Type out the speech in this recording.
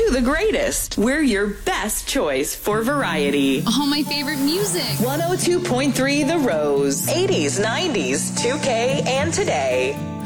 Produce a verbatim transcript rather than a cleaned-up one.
to the greatest. We're your best choice for variety. All my favorite music. one oh two point three The Rose. eighties, nineties, two K, and today.